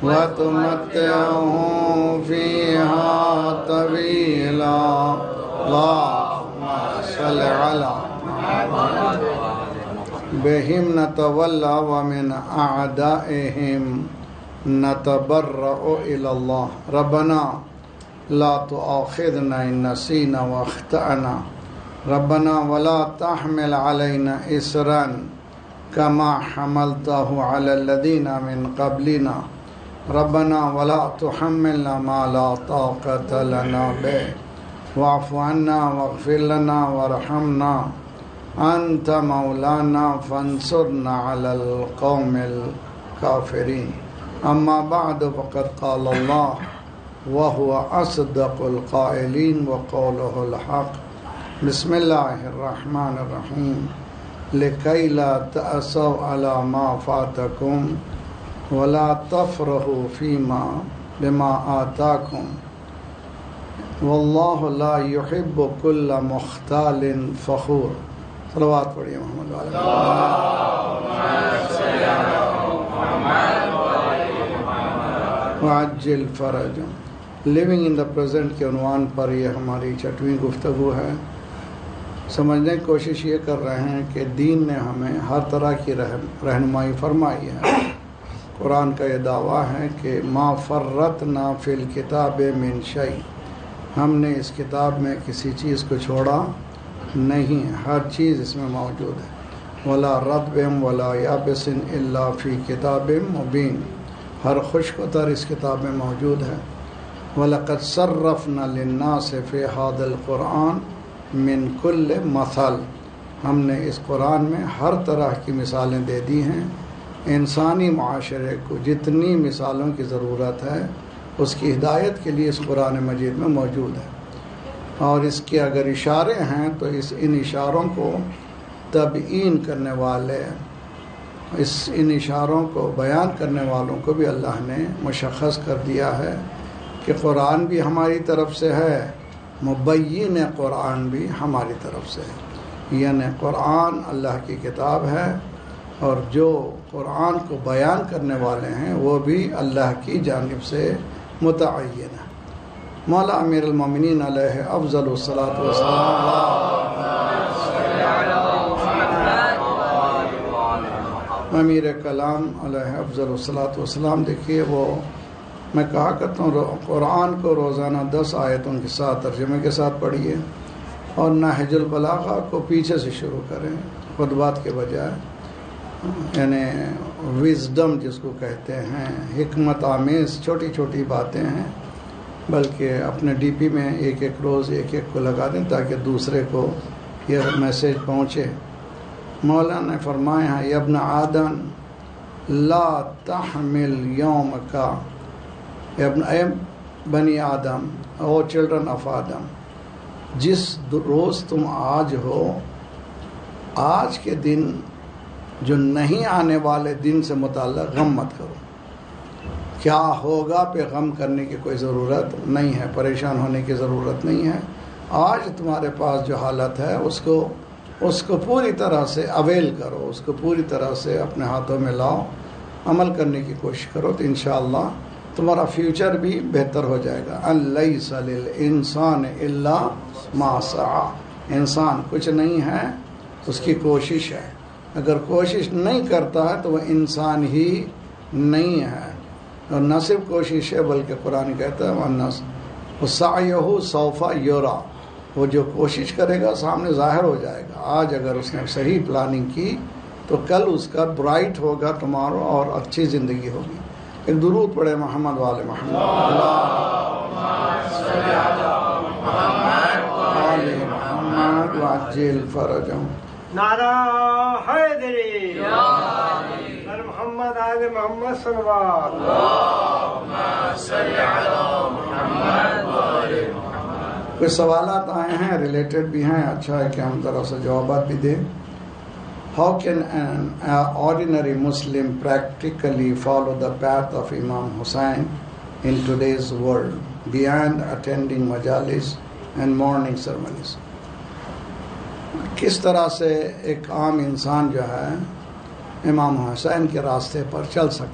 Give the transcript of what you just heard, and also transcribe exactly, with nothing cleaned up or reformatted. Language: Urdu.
وتمتعهم فيها طويلا اللهم صل على بهم نتولى ومن أعدائهم نتبرأ إلى الله ربنا لا تؤاخذنا إن نسينا واخطأنا ربنا ولا تحمل علينا إصرا كما حملته على الذين من قبلنا ربنا ولا تحملنا ما لا طاقة لنا به واعف عنا واغفر لنا وارحمنا أنت مولانا فانصرنا على القوم الكافرين أما بعد فقد قال الله وهو أصدق القائلين وقوله الحق بسم الله الرحمن الرحيم لكي لا تأسوا على ما فاتكم ولا تفرحوا فيما بما آتاكم والله لا يحب كل مختال فخور صلوات پڑھیے محمد والے وعجل فرجهم لیونگ ان دا پریزنٹ کے عنوان پر یہ ہماری چھٹویں گفتگو ہے. سمجھنے کی کوشش یہ کر رہے ہیں کہ دین نے ہمیں ہر طرح کی رہنمائی فرمائی ہے. قرآن کا یہ دعویٰ ہے کہ ما فرطنا فی الکتاب من شیء، ہم نے اس کتاب میں کسی چیز کو چھوڑا نہیں ہے، ہر چیز اس میں موجود ہے. ولا رطب ولا یابس الا فی کتاب مبین، ہر خشک و تر اس کتاب میں موجود ہے. وَلَقَدْ صَرَّفْنَا لِلنَّاسِ فِي هَذَا الْقُرْآنِ مِنْ كُلِّ مَثَلٍ، ہم نے اس قرآن میں ہر طرح کی مثالیں دے دی ہیں. انسانی معاشرے کو جتنی مثالوں کی ضرورت ہے اس کی ہدایت کے لیے اس قرآن مجید میں موجود ہے. اور اس کے اگر اشارے ہیں تو اس ان اشاروں کو تبیین کرنے والے، اس ان اشاروں کو بیان کرنے والوں کو بھی اللہ نے مشخص کر دیا ہے کہ قرآن بھی ہماری طرف سے ہے، مبین قرآن بھی ہماری طرف سے ہے. یعنی قرآن اللہ کی کتاب ہے اور جو قرآن کو بیان کرنے والے ہیں وہ بھی اللہ کی جانب سے متعین ہے. مولا امیر المومنین علیہ افضل الصلاۃ والسلام، امیر کلام علیہ افضل الصلاۃ والسلام، دیکھیے وہ میں کہا کرتا ہوں قرآن کو روزانہ دس آیتوں کے ساتھ ترجمے کے ساتھ پڑھیے اور نہج البلاغہ کو پیچھے سے شروع کریں خطبات کے بجائے. یعنی وزڈم جس کو کہتے ہیں، حکمت آمیز چھوٹی چھوٹی باتیں ہیں، بلکہ اپنے ڈی پی میں ایک ایک روز ایک ایک کو لگا دیں تاکہ دوسرے کو یہ میسیج پہنچے. مولانا نے فرمایا ہے یا ابن آدم لا تحمل یوم کا، ابن اے بنی آدم او چلڈرن آف آدم، جس روز تم آج ہو، آج کے دن جو نہیں آنے والے دن سے متعلق غم مت کرو. کیا ہوگا پہ غم کرنے کی کوئی ضرورت نہیں ہے، پریشان ہونے کی ضرورت نہیں ہے. آج تمہارے پاس جو حالت ہے اس کو اس کو پوری طرح سے اویل کرو، اس کو پوری طرح سے اپنے ہاتھوں میں لاؤ، عمل کرنے کی کوشش کرو تو انشاءاللہ تمہارا فیوچر بھی بہتر ہو جائے گا. الیس للانسان الا ما سعی، انسان کچھ نہیں ہے، اس کی کوشش ہے. اگر کوشش نہیں کرتا ہے تو وہ انسان ہی نہیں ہے. اور نہ صرف کوشش ہے بلکہ قرآن کہتا ہے وَسَعْيُهُ سَوْفَ يُرَى، وہ جو کوشش کرے گا سامنے ظاہر ہو جائے گا. آج اگر اس نے صحیح پلاننگ کی تو کل اس کا برائٹ ہوگا ٹمارو اور اچھی زندگی ہوگی. ایک درود پڑھے محمد والے محمد، اللہم صل علی محمد وآل محمد وعجل فرجهم. نعرہ حیدری سر محمد آل محمد صلوات، اللہم صل علی محمد وآل محمد. کچھ سوالات آئے ہیں، ریلیٹڈ بھی ہیں، اچھا ہے کہ ہم ذرا سے جوابات بھی دیں. How can an uh, ordinary Muslim practically follow the path of Imam Hussain in today's world beyond attending majalis and mourning ceremonies? کس طرح سے ایک عام انسان جو ہے امام حسین کے راستے پر چل سکتا